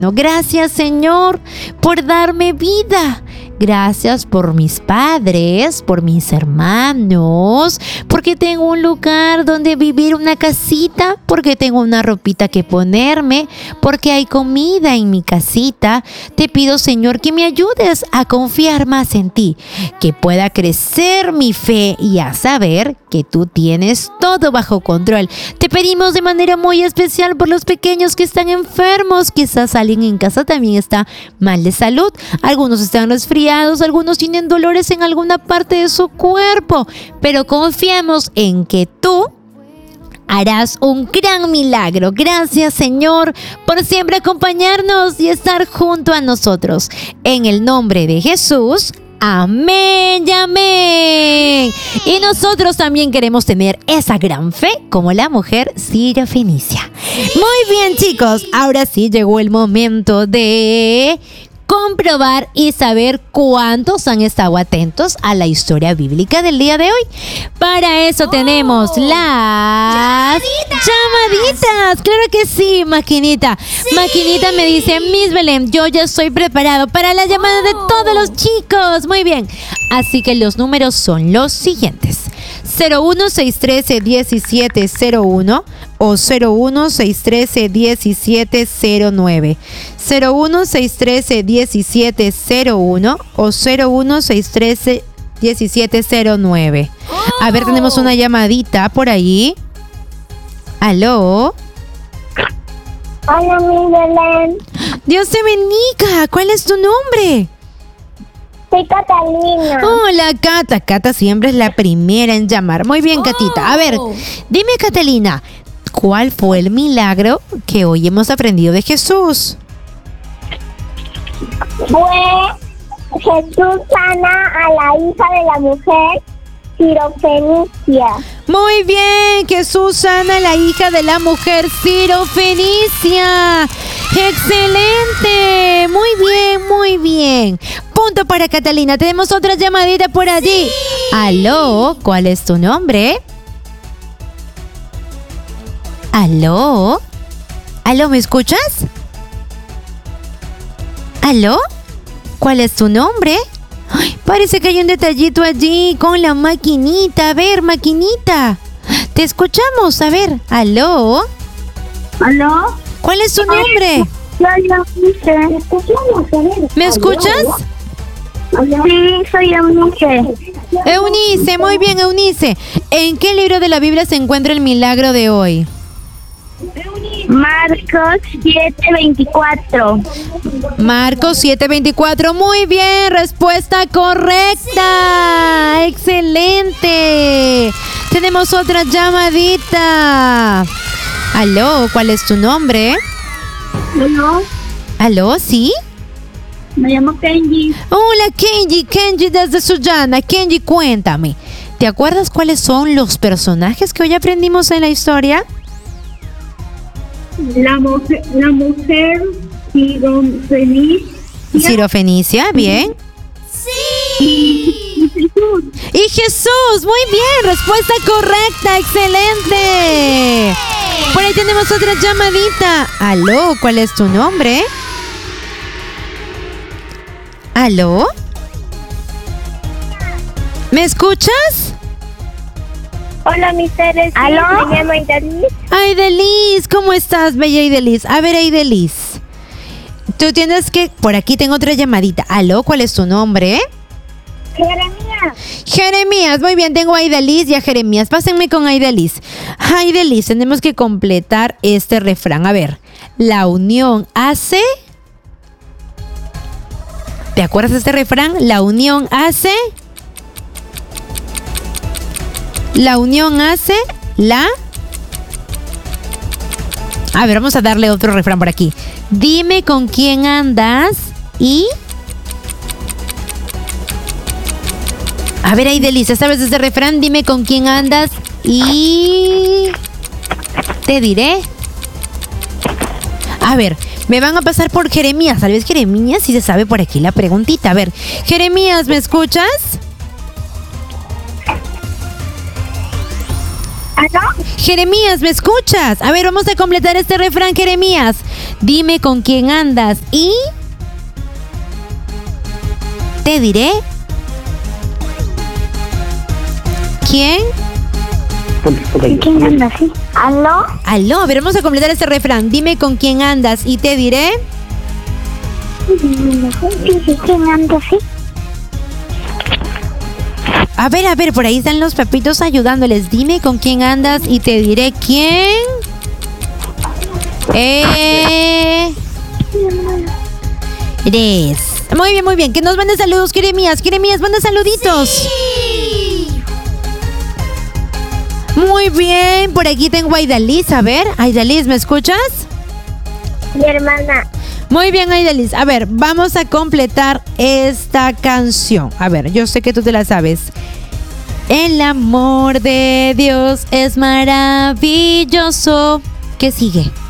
Gracias, Señor, por darme vida. Gracias por mis padres, por mis hermanos, porque tengo un lugar donde vivir, una casita, porque tengo una ropita que ponerme, porque hay comida en mi casita. Te pido, Señor, que me ayudes a confiar más en ti, que pueda crecer mi fe y a saber que tú tienes todo bajo control. Te pedimos de manera muy especial por los pequeños que están enfermos. Quizás alguien en casa también está mal de salud. Algunos están resfriados, algunos tienen dolores en alguna parte de su cuerpo. Pero confiamos en que tú harás un gran milagro. Gracias, Señor, por siempre acompañarnos y estar junto a nosotros. En el nombre de Jesús. Amén y amén. Y nosotros también queremos tener esa gran fe como la mujer sirofenicia. Muy bien, chicos, ahora sí llegó el momento de comprobar y saber cuántos han estado atentos a la historia bíblica del día de hoy. Para eso tenemos las llamaditas. Claro que sí, Maquinita. Sí. Maquinita me dice: Miss Belén, yo ya estoy preparado para la llamada de todos los chicos. Muy bien. Así que los números son los siguientes: 01613-1701 o 01613-1709. 01613-1701 o 01613-1709. A ver, tenemos una llamadita por ahí. ¿Aló? Hola, mi Belén. Dios te bendiga. ¿Cuál es tu nombre? Soy Catalina. Hola, Cata. Cata siempre es la primera en llamar. Muy bien, Catita. A ver, dime, Catalina, ¿cuál fue el milagro que hoy hemos aprendido de Jesús? Fue Jesús sana a la hija de la mujer sirofenicia. Muy bien, Jesús sana a la hija de la mujer sirofenicia. ¡Excelente! Muy bien, muy bien. Punto para Catalina. Tenemos otra llamadita por allí. Sí. ¿Aló? ¿Cuál es tu nombre? ¿Aló? ¿Aló? ¿Me escuchas? ¿Aló? ¿Cuál es tu nombre? Ay, parece que hay un detallito allí con la maquinita. A ver, maquinita. Te escuchamos. A ver, ¿aló? ¿Aló? ¿Cuál es tu nombre? ¿Me escuchas? Sí, soy Eunice. Eunice, muy bien, Eunice. ¿En qué libro de la Biblia se encuentra el milagro de hoy? Marcos 7:24. Marcos 7:24. Muy bien, respuesta correcta. Excelente. Tenemos otra llamadita. ¿Aló? ¿Cuál es tu nombre? ¿Aló? ¿Aló? ¿Sí? Me llamo Kenji. Hola, Kenji. Kenji desde Sullana. Kenji, cuéntame. ¿Te acuerdas cuáles son los personajes que hoy aprendimos en la historia? La mujer sirofenicia. Sirofenicia, bien. Sí. Y Jesús, muy bien, respuesta correcta, excelente. Por ahí tenemos otra llamadita. ¿Aló? ¿Cuál es tu nombre? ¿Aló? ¿Me escuchas? Hola, mis seres. ¿Aló? Me llamo Aidelis. Aidelis, ¿cómo estás, bella Aidelis? A ver, Aidelis, tú tienes que... Por aquí tengo otra llamadita. ¿Aló? ¿Cuál es tu nombre? Jeremías. Jeremías, muy bien, tengo a Aidelis y a Jeremías. Pásenme con Aidelis. Aidelis, tenemos que completar este refrán. A ver, la unión hace... ¿Te acuerdas de este refrán? La unión hace... La unión hace la... A ver, vamos a darle otro refrán por aquí. Dime con quién andas y... A ver, Aidelis, ¿sabes este refrán? Dime con quién andas y... Te diré. A ver, me van a pasar por Jeremías. Tal vez Jeremías sí se sabe por aquí la preguntita. A ver, Jeremías, ¿me escuchas? ¿Aló? Jeremías, ¿me escuchas? A ver, vamos a completar este refrán, Jeremías. Dime con quién andas y... te diré... ¿quién? ¿Con quién andas, sí? ¿Aló? Aló, a ver, vamos a completar este refrán. Dime con quién andas y te diré... ¿Quién andas, sí? A ver, por ahí están los papitos ayudándoles. Dime con quién andas y te diré quién... eres. Muy bien. Que nos mande saludos, Jeremías. Jeremías, manda saluditos. Sí. Muy bien, por aquí tengo a Aidaliz. A ver, Aidaliz, ¿me escuchas? Mi hermana. Muy bien, Aidaliz. A ver, vamos a completar esta canción. A ver, yo sé que tú te la sabes. El amor de Dios es maravilloso. ¿Qué sigue?